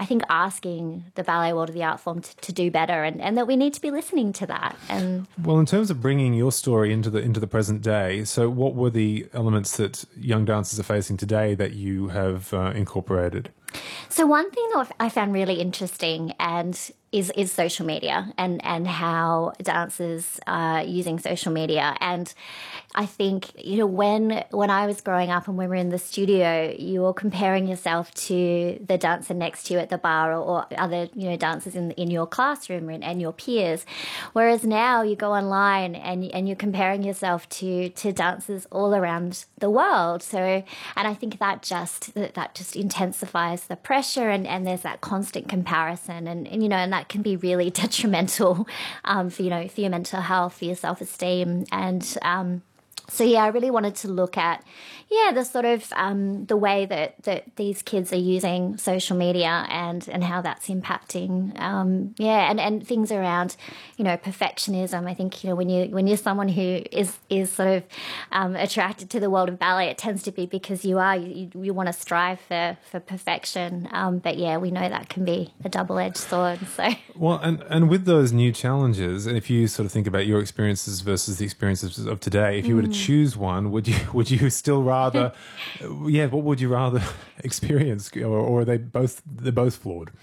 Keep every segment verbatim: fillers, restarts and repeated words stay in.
I think, asking the ballet world of the art form to, to do better, and, and that we need to be listening to that. And well, in terms of bringing your story into the into the present day, so what were the elements that young dancers are facing today that you have uh, incorporated? So one thing that I found really interesting and is is social media, and, and how dancers are using social media. And I think, you know, when when I was growing up and when we were in the studio, you were comparing yourself to the dancer next to you at the bar, or, or other, you know, dancers in in your classroom and, and your peers. Whereas now you go online and and you're comparing yourself to to dancers all around the world. So, and I think that just that, that just intensifies the pressure, and, and there's that constant comparison, and, and you know, and that can be really detrimental um, for, you know, for your mental health, for your self-esteem. And um, so, yeah, I really wanted to look at, yeah, the sort of um, the way that, that these kids are using social media, and, and how that's impacting, um, yeah, and, and things around, you know, perfectionism. I think, you know, when you when you're someone who is is sort of um, attracted to the world of ballet, it tends to be because you are you, you want to strive for for perfection. Um, but yeah, we know that can be a double-edged sword. So well, and and with those new challenges, and if you sort of think about your experiences versus the experiences of today, if you were to choose one, would you would you still rather Rather, yeah, what would you rather experience, or, or are they both they're both flawed?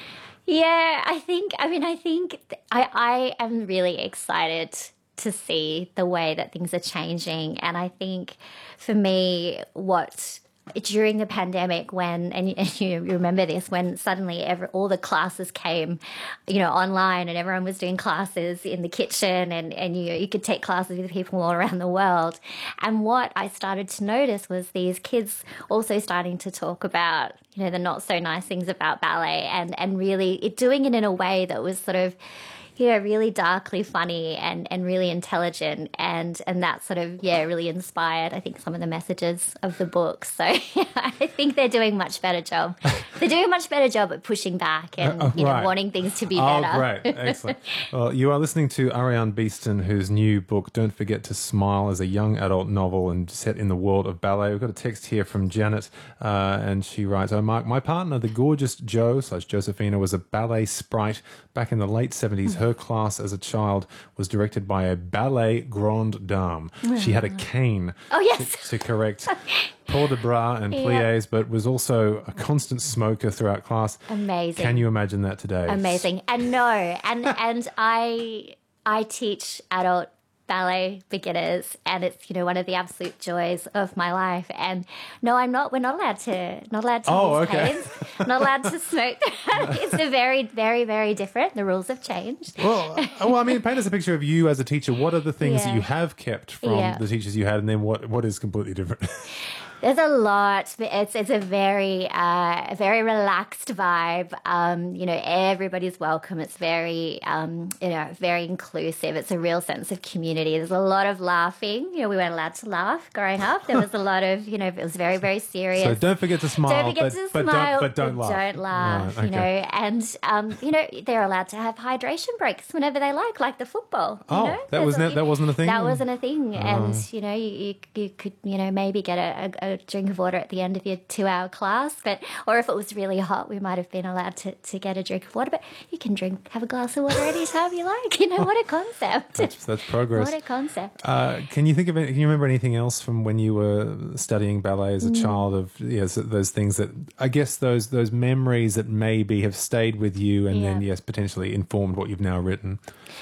Yeah, I think. I mean, I think I I am really excited to see the way that things are changing, and I think for me, what during the pandemic, when and you, and you remember this, when suddenly every, all the classes came, you know, online, and everyone was doing classes in the kitchen, and and you you could take classes with people all around the world. And what I started to notice was these kids also starting to talk about, you know, the not so nice things about ballet, and and really it, doing it in a way that was sort of, you know, really darkly funny and, and really intelligent, and, and that sort of, yeah, really inspired, I think, some of the messages of the book. So yeah, I think they're doing a much better job. They're doing a much better job at pushing back and, uh, you know, right. wanting things to be oh, better. Oh, great. Excellent. Well, you are listening to Ariane Beeston, whose new book, Don't Forget to Smile, is a young adult novel and set in the world of ballet. We've got a text here from Janet, uh, and she writes, "Oh, Mark, my partner, the gorgeous Jo, slash Josephina, was a ballet sprite back in the late seventies. Her class as a child was directed by a ballet grande dame. She had a cane oh, yes. to, to correct port de bras and pliés, yeah. but was also a constant smoker throughout class." Amazing. Can you imagine that today? Amazing. And no, and and I I teach adult ballet beginners, and it's, you know, one of the absolute joys of my life. And no, I'm not. We're not allowed to. Not allowed to oh, use okay. canes. Not allowed to smoke. It's a very, very, very different. The rules have changed. Well, well, I mean, paint us a picture of you as a teacher. What are the things yeah. that you have kept from yeah. the teachers you had, and then what what is completely different? There's a lot. It's it's a very uh, a very relaxed vibe. Um, you know, everybody's welcome. It's very um, you know, very inclusive. It's a real sense of community. There's a lot of laughing. You know, we weren't allowed to laugh growing up. There was a lot of, you know, it was very, very serious. So don't forget to smile. Don't forget but, to but smile. Don't, but don't but laugh. Don't laugh. Right, you okay. know, and um, you know, they're allowed to have hydration breaks whenever they like, like the football. You oh, know? that was a, that wasn't a thing. That wasn't a thing. Oh. And you know, you, you you could, you know, maybe get a, a, a drink of water at the end of your two-hour class, but or if it was really hot, we might have been allowed to, to get a drink of water. But you can drink, have a glass of water anytime you like. You know, what a concept! That's, that's progress. What a concept! Uh, can you think of it? Can you remember anything else from when you were studying ballet as a mm. child? Of yes, those things that I guess those those memories that maybe have stayed with you, and yeah. then yes, potentially informed what you've now written.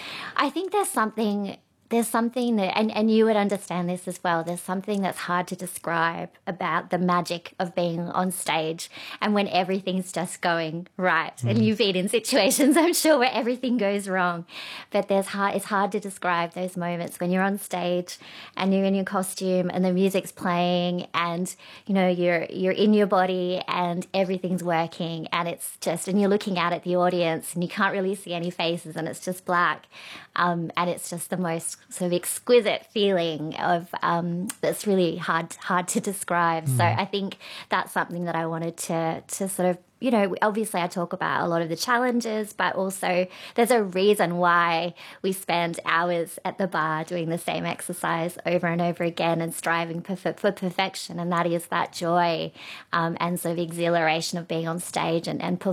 I think there's something. There's something that, and, and you would understand this as well, there's something that's hard to describe about the magic of being on stage and when everything's just going right. Mm. And you've been in situations, I'm sure, where everything goes wrong. But there's hard, it's hard to describe those moments when you're on stage and you're in your costume and the music's playing and, you know, you're you're in your body and everything's working, and it's just, and you're looking out at the audience and you can't really see any faces and it's just black. Um, and it's just the most sort of exquisite feeling of um, that's really hard hard to describe. Mm. So I think that's something that I wanted to to sort of, you know, obviously I talk about a lot of the challenges, but also there's a reason why we spend hours at the bar doing the same exercise over and over again and striving for, for, for perfection, and that is that joy um, and sort of exhilaration of being on stage and, and